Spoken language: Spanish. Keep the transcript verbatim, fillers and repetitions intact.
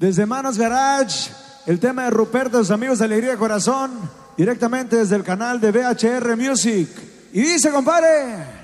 Desde Manos Garage, el tema de Ruperto, sus amigos de Alegría de Corazón, directamente desde el canal de V H R Music. Y dice, compadre...